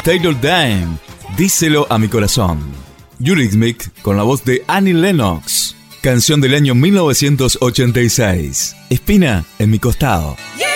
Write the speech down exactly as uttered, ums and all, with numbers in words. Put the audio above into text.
Taylor Dayne, Díselo a mi corazón. Eurythmics con la voz de Annie Lennox, canción del año mil novecientos ochenta y seis. Espina en mi costado. Yeah.